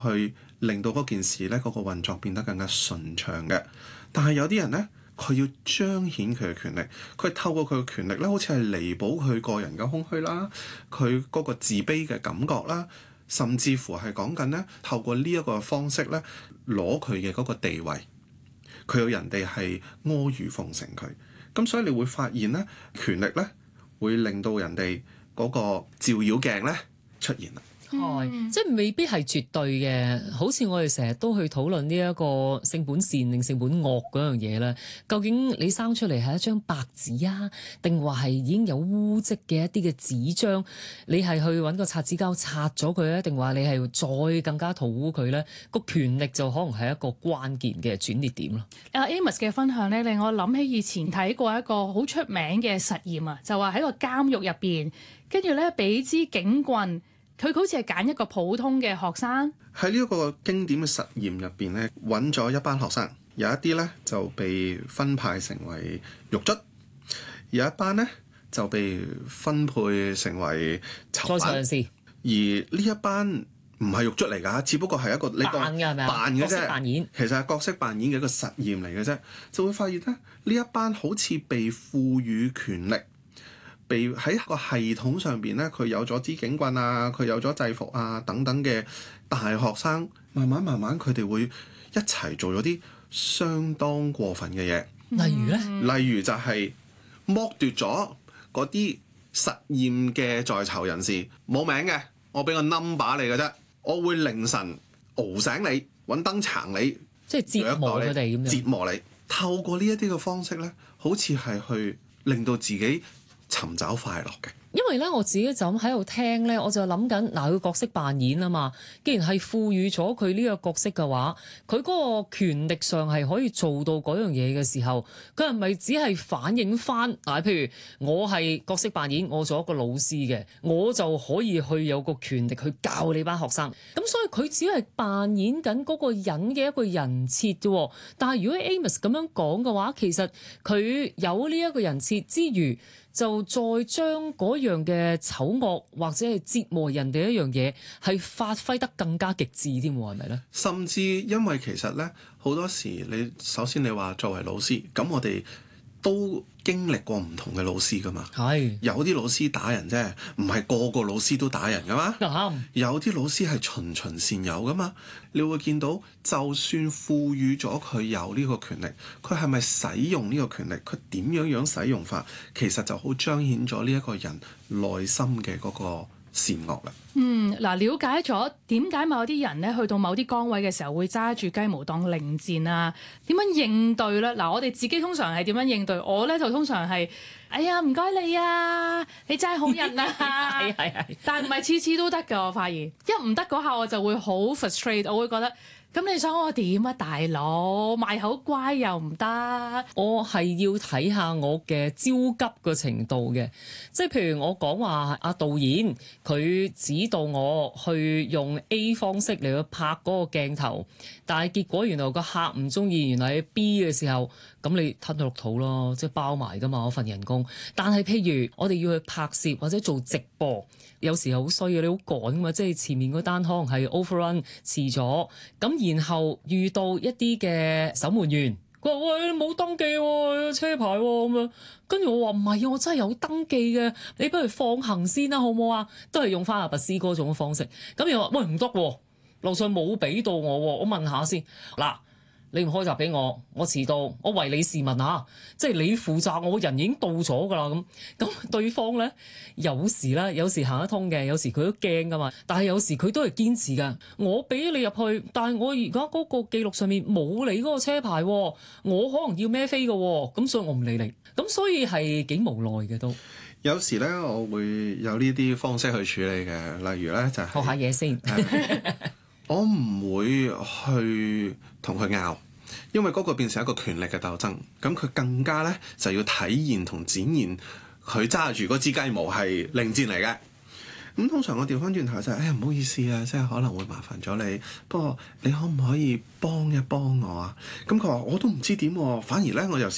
去令到嗰件事咧嗰個運作變得更加順暢嘅。但係有啲人咧，佢要彰顯佢嘅權力，佢透過佢嘅權力咧，好似係彌補佢個人嘅空虛啦，佢嗰個自卑嘅感覺啦，甚至乎係講緊咧透過呢一個方式咧攞佢嘅嗰個地位，佢有人哋係阿諛奉承佢，咁所以你會發現咧，權力咧會令到人哋嗰個照妖鏡咧出現啦。 即係未必係絕對嘅，好似我哋成日都去討論呢一個性本善定性本惡嗰樣嘢咧。究竟你生出嚟係一張白紙啊，定話係已經有污跡嘅一啲嘅紙張？你係去揾個擦紙膠擦咗佢咧，定話你係再更加塗污佢咧？個權力就可能係一個關鍵嘅轉捩點咯。 Amos 嘅分享咧，令我諗起以前睇過一個好出名嘅實驗啊，就話喺個監獄入邊，跟住咧俾支警棍。佢好似係揀一個普通嘅學生， 喺呢一個經典嘅實驗入邊咧，揾咗一班學生，有一啲咧就被分派成為獄卒，有一班咧就被分配成為囚犯。而呢一班唔係獄卒嚟㗎，只不過係一個你當扮嘅啫，其實係角色扮演嘅一個實驗嚟嘅啫，就會發現咧呢一班好似被賦予權力。被喺個系統上邊咧，佢有咗支警棍啊，佢有咗制服啊等等嘅大學生，慢慢佢哋會一齊做咗啲相當過分嘅嘢。 例如咧， 例如就係剝奪咗嗰啲實驗嘅在囚人士冇名嘅，我俾個 number 你嘅啫，我會凌晨熬醒你，揾燈撐你， 即係折磨佢哋咁樣。 折磨你，透過呢一啲嘅方式咧，好似係去令到自己尋找快樂嘅。 因為咧，我自己就咁喺度聽咧，我就諗緊嗱，佢角色扮演啊嘛。既然係賦予咗佢呢個角色嘅話，佢嗰個權力上係可以做到嗰樣嘢嘅時候，佢係咪只係反映翻嗱？譬如我係角色扮演，我做一個老師嘅，我就可以去有個權力去教你班學生。咁所以佢只係扮演緊嗰個人嘅一個人設啫。但係如果 Amos 咁樣講嘅話，其實佢有呢一個人設之餘，就再將嗰樣嘅醜惡或者係折磨人哋一樣嘢，係發揮得更加極致添，係咪咧？ 甚至因為其實咧，好多時你首先你話作為老師，咁我哋都經歷過唔同嘅老師噶嘛。係有啲老師打人啫，唔係個個老師都打人噶嘛。有啲老師係循循善誘噶嘛。你會見到，就算賦予咗佢有呢個權力，佢係咪使用呢個權力？佢點樣使用法，其實就好彰顯咗呢一個人內心嘅嗰個善惡啦。 了解咗點解某啲人咧去到某啲崗位嘅時候會揸住雞毛當令箭啊？點樣應對咧？我哋自己通常係點樣應對？我咧就通常係，哎呀唔該你啊，你真係好人啊。係。但係唔係次次都得㗎，我發現一唔得嗰下我就會好 frustrate， 我會覺得。咁你想我點啊，大佬？賣口乖又唔得。 我係要睇下我嘅焦急嘅程度嘅，即係譬如我講話阿導演佢指導我去用 A 方式嚟去拍嗰個鏡頭，但係結果原來個客唔中意，原來係 B 嘅時候，咁你吞咗落肚咯，即係包埋㗎嘛，嗰份人工。但係譬如我哋要去拍攝或者做直播，有時好衰嘅，你好趕㗎嘛，即係前面嗰單可能係 overrun 遲咗，咁然後遇到一啲嘅守門員，佢話喂，冇登記喎，車牌喎咁樣，跟住我話唔係啊，我真係有登記嘅，你不如放行先啦，好唔好啊？都係用翻阿拔斯嗰種方式，咁又話喂唔得喎，樓上冇俾到我喎，我問下先嗱。你唔開閘俾我，我遲到，我唯你是問下，即係你負責，我人已經到咗㗎啦咁對方咧有時行得通嘅，有時佢都驚㗎嘛，但係有時佢都係堅持㗎。我俾你入去，但係我而家嗰個記錄上面冇你嗰個車牌，我可能要孭飛㗎，咁所以我唔理你。咁所以係幾無奈嘅都。 有時咧，我會有呢啲方式去處理嘅，例如咧就係學下嘢先。 我唔會去同佢拗，因為嗰個變成一個權力嘅鬥爭，咁佢更加咧就要體現同展現佢揸住嗰支雞毛係令箭嚟嘅。咁通常我調翻轉頭就係，唔好意思啊，即係可能會麻煩咗你，不過你可唔可以幫一幫我啊？咁佢話我都唔知點喎，反而咧我有時